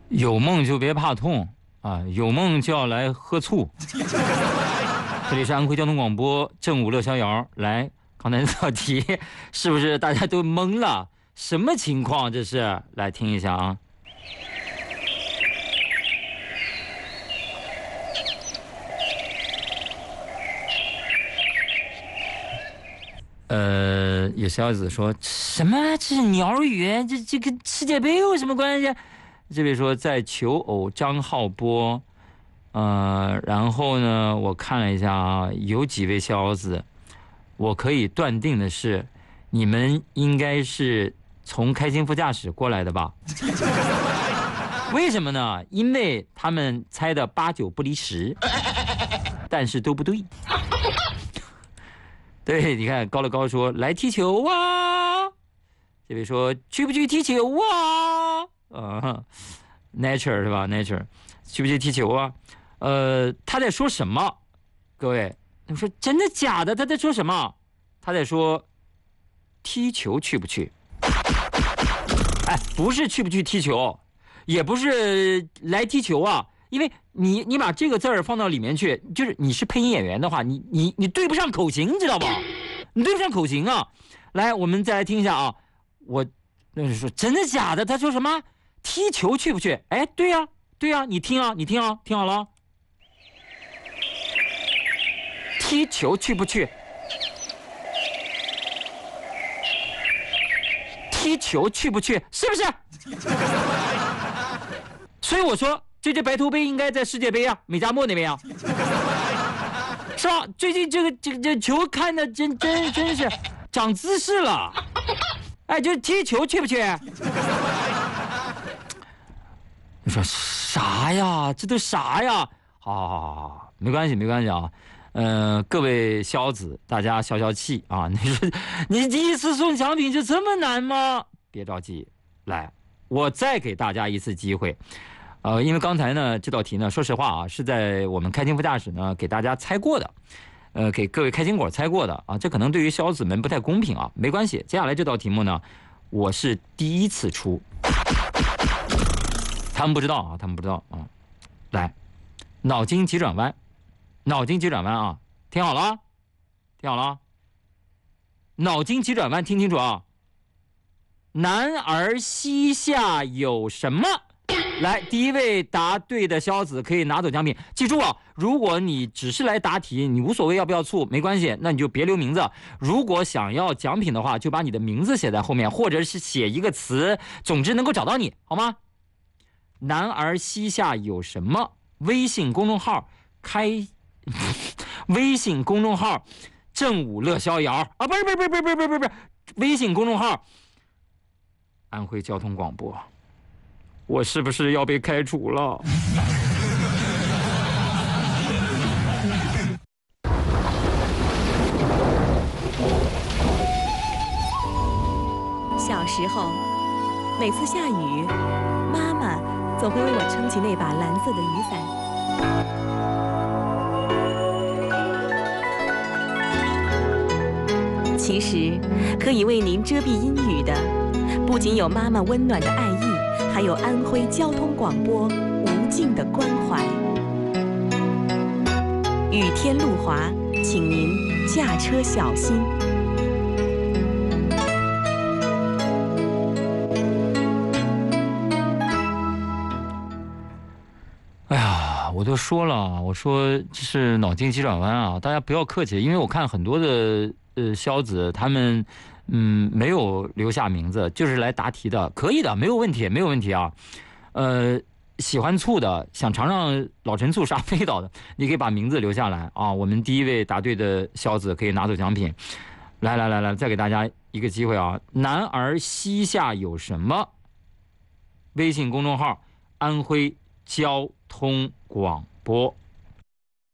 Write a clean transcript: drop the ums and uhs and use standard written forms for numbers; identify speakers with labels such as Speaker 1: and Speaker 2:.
Speaker 1: 有梦就别怕痛啊，有梦就要来喝醋。这里是安徽交通广播正午乐逍遥。来，刚才这道题是不是大家都懵了？什么情况这是？来听一下啊。有小子说什么？这是鸟语，这跟世界杯有什么关系？这位说在求偶张浩波，然后呢，我看了一下啊，有几位小子，我可以断定的是，你们应该是从开心副驾驶过来的吧？为什么呢？因为他们猜的8、9不离10，但是都不对。对，你看高乐高说来踢球啊，这位说去不去踢球啊？Nature 是吧 ？Nature 去不去踢球啊？他在说什么？各位，你说真的假的？他在说什么？他在说踢球去不去？哎，不是去不去踢球，也不是来踢球啊。因为你把这个字儿放到里面去，就是你是配音演员的话，你对不上口型，知道吧？你对不上口型啊！来，我们再来听一下啊。我那是说真的假的？他说什么？踢球去不去？哎，对呀，对呀，你听啊，听好了。踢球去不去？踢球去不去？是不是？所以我说。这白头杯应该在世界杯啊，美加墨那边啊，是吧？最近这球看的真是长姿势了，哎，就踢球去不去？你说啥呀？这都啥呀？好，没关系啊。各位小子，大家消气啊！你说你第一次送奖品就这么难吗？别着急，来，我再给大家一次机会。因为刚才呢这道题呢，说实话啊，是在我们开心副驾驶呢给大家猜过的，给各位开心果猜过的啊，这可能对于小子们不太公平啊，没关系，接下来这道题目呢，我是第一次出，他们不知道啊，来，脑筋急转弯啊，听好了，脑筋急转弯，听清楚啊，男儿膝下有什么？来，第一位答对的小子可以拿走奖品。记住啊，如果你只是来答题，你无所谓要不要醋，没关系，那你就别留名字。如果想要奖品的话，就把你的名字写在后面，或者是写一个词，总之能够找到你，好吗？男儿膝下有什么？微信公众号微信公众号正午乐逍遥啊，不是，微信公众号安徽交通广播。我是不是要被开除了？
Speaker 2: 小时候，每次下雨，妈妈总会为我撑起那把蓝色的雨伞。其实，可以为您遮蔽阴雨的，不仅有妈妈温暖的爱意。还有安徽交通广播无尽的关怀。雨天路滑，请您驾车小心。
Speaker 1: 哎呀，我都说了，我说这是脑筋急转弯啊，大家不要客气，因为我看很多的小子他们。没有留下名字，就是来答题的，可以的，没有问题啊。喜欢醋的，想尝尝老陈醋杀飞岛的，你可以把名字留下来啊。我们第一位答对的小子可以拿走奖品。来，再给大家一个机会啊！男儿膝下有什么？微信公众号安徽交通广播。